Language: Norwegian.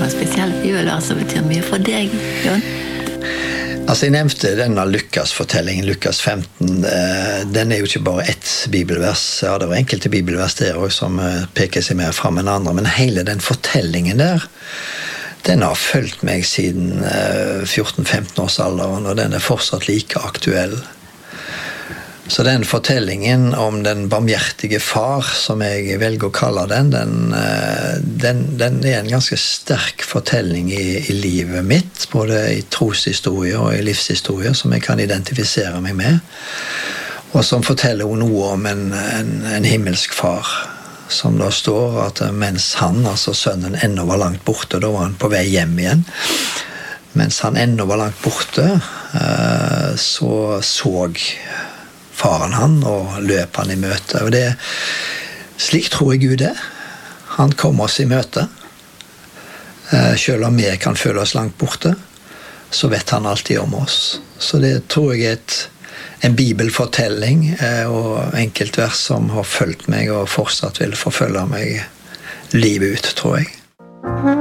noen spesielle bibelvers som betyr mye for deg, Jon? Altså, jeg nevnte denne Lukas-fortellingen, Lukas 15. Den jo ikke bare ett bibelvers. Ja, det var enkelte bibelvers der også, som peker seg mer frem enn andre. Men hele den fortellingen der, den har fulgt meg siden 14-15 års alderen, og den fortsatt like aktuell. Så den fortellingen om den barmhjertige far, som jeg velger å kalle den en ganske sterk fortelling i livet mitt, både i troshistorie og i livshistorie, som jeg kan identifisere meg med, og som forteller noe om en himmelsk far, som da står at mens han, altså sønnen, ennå var langt borte, da var han på vei hjem igjen, mens han ennå var langt borte, så faren han og løp han i møte. Og slik tror jeg Gud er. Han kommer oss i møte. Selv om vi kan føle oss langt borte, så vet han alltid om oss. Så det tror jeg en bibelfortelling og enkeltvers som har fulgt meg og fortsatt vil forfølge meg livet ut, tror jeg.